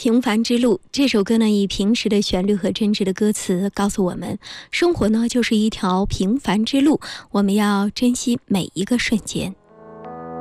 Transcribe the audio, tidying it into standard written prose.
平凡之路这首歌呢，以平实的旋律和真挚的歌词告诉我们，生活呢就是一条平凡之路，我们要珍惜每一个瞬间。